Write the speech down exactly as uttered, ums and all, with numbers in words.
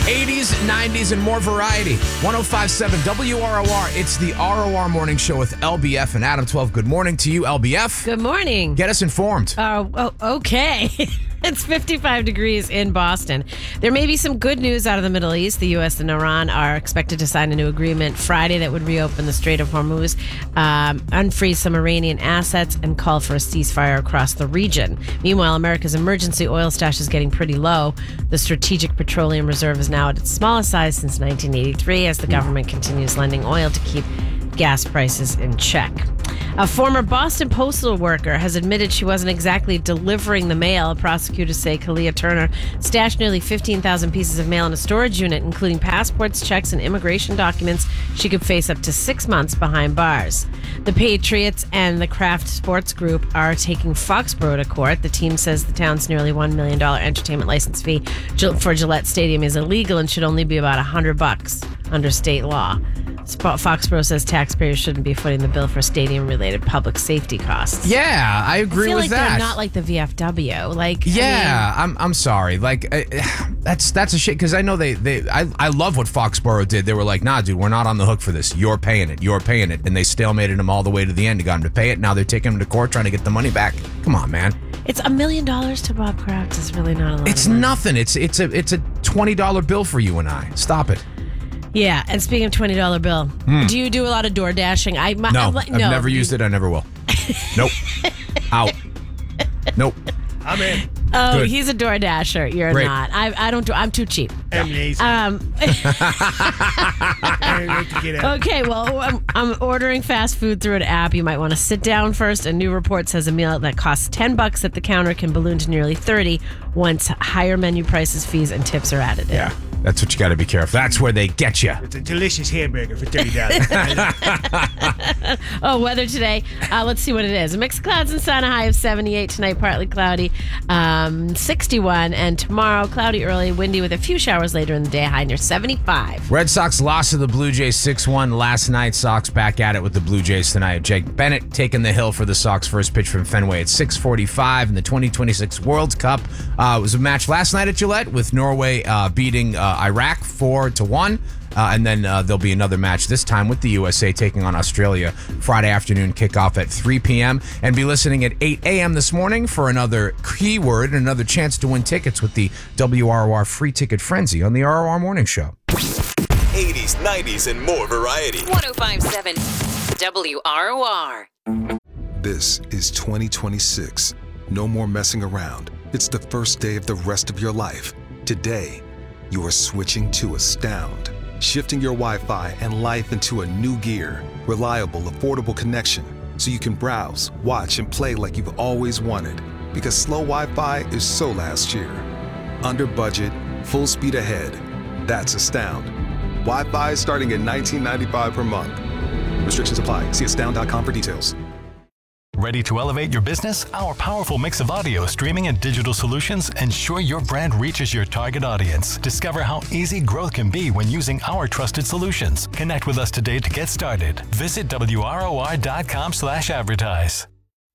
eighties, nineties, and more variety. one oh five point seven W R O R. It's the R O R Morning Show with L B F and Adam twelve. Good morning to you, L B F. Good morning. Get us informed. Oh, oh okay. It's fifty-five degrees in Boston. There may be some good news out of the Middle East. The U S and Iran are expected to sign a new agreement Friday that would reopen the Strait of Hormuz, um, unfreeze some Iranian assets, and call for a ceasefire across the region. Meanwhile, America's emergency oil stash is getting pretty low. The Strategic Petroleum Reserve is now at its smallest size since nineteen eighty-three as the government continues lending oil to keep gas prices in check. A former Boston postal worker has admitted she wasn't exactly delivering the mail. Prosecutors say Kalia Turner stashed nearly fifteen thousand pieces of mail in a storage unit, including passports, checks, and immigration documents. She could face up to six months behind bars. The Patriots and the Kraft Sports Group are taking Foxborough to court. The team says the town's nearly one million dollars entertainment license fee for Gillette Stadium is illegal and should only be about one hundred bucks under state law. Foxborough says taxpayers shouldn't be footing the bill for stadium-related public safety costs. Yeah, I agree I feel with like that. They're not like the V F W. Like, yeah, I mean, I'm I'm sorry. Like, uh, that's that's a shit because I know they they I I love what Foxborough did. They were like, nah, dude, we're not on the hook for this. You're paying it. You're paying it, and they stalemated him all the way to the end. They got him to pay it. Now they're taking him to court trying to get the money back. Come on, man. It's a million dollars to Bob Kraft is really not a lot. It's of money. nothing. It's it's a it's a twenty dollar bill for you and I. Stop it. Yeah, and speaking of twenty dollar bill, Hmm. do you do a lot of door dashing? I my, No, I'm like- I've no. never used it. I never will. Nope. Out. Nope. I'm in. Oh, Good. he's a door dasher. You're Great. not. I I don't do. I'm too cheap. I'm lazy. Um. I like to get out. Okay, well, I'm, I'm ordering fast food through an app. You might want to sit down first. A new report says a meal that costs ten bucks at the counter can balloon to nearly thirty once higher menu prices, fees, and tips are added in. Yeah, that's what you got to be careful. That's where they get you. It's a delicious hamburger for thirty dollars. Oh, weather today. Uh, let's see what it is. A mix of clouds and sun, a high of seventy-eight tonight, partly cloudy, um, sixty-one. And tomorrow, cloudy early, windy with a few showers later in the day, high near seventy-five. Red Sox lost to the Blue Jays six one last night. Sox back at it with the Blue Jays tonight. Jake Bennett taking the hill for the Sox first pitch from Fenway at six forty-five in the twenty twenty-six World Cup. Uh, it was a match last night at Gillette with Norway uh, beating uh, Iraq four to one. Uh, and then uh, there'll be another match, this time with the U S A taking on Australia. Friday afternoon kickoff at three p.m. And be listening at eight a.m. this morning for another keyword and another chance to win tickets with the W R O R Free Ticket Frenzy on the R O R Morning Show. eighties, nineties, and more variety. one oh five point seven W R O R. This is twenty twenty-six. No more messing around. It's the first day of the rest of your life. Today, you are switching to Astound. Shifting your Wi-Fi and life into a new gear. Reliable, affordable connection so you can browse, watch, and play like you've always wanted. Because slow Wi-Fi is so last year. Under budget, full speed ahead. That's Astound. Wi-Fi starting at nineteen ninety-five per month. Restrictions apply. See astound dot com for details. Ready to elevate your business? Our powerful mix of audio, streaming, and digital solutions ensure your brand reaches your target audience. Discover how easy growth can be when using our trusted solutions. Connect with us today to get started. Visit W R O R dot com slash advertise.